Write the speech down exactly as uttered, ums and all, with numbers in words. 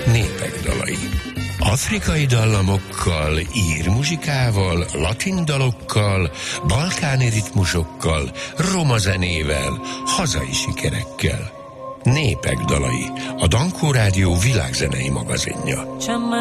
Népek dalai. Afrikai dallamokkal, ír muzsikával, latin dalokkal, balkáni ritmusokkal, roma zenével, hazai sikerekkel. Népek dalai, a Dankó Rádió világzenei magazinja.